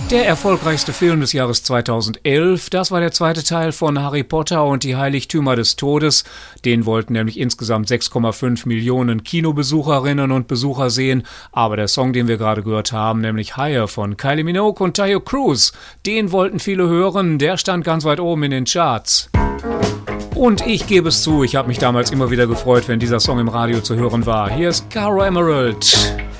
Der erfolgreichste Film des Jahres 2011, das war der zweite Teil von Harry Potter und die Heiligtümer des Todes. Den wollten nämlich insgesamt 6,5 Millionen Kinobesucherinnen und Besucher sehen. Aber der Song, den wir gerade gehört haben, nämlich Higher von Kylie Minogue und Taio Cruz, den wollten viele hören. Der stand ganz weit oben in den Charts. Und ich gebe es zu, ich habe mich damals immer wieder gefreut, wenn dieser Song im Radio zu hören war. Hier ist Caro Emerald